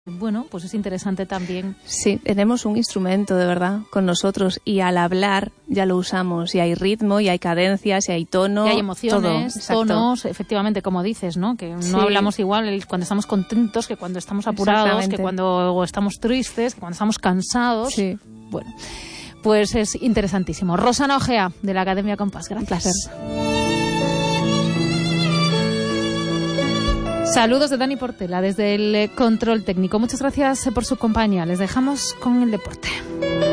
Bueno, pues es interesante también. Sí, tenemos un instrumento de verdad con nosotros y al hablar ya lo usamos y hay ritmo y hay cadencias y hay tono. Y hay emociones, todo. tonos, efectivamente, como dices, ¿no? Que no Sí. hablamos igual cuando estamos contentos que cuando estamos apurados, que cuando estamos tristes, que cuando estamos cansados. Sí. Bueno, pues es interesantísimo. Rosana Ojea, de la Academia Compás. Gracias. Un placer. Saludos de Dani Portela desde el control técnico. Muchas gracias por su compañía. Les dejamos con el deporte.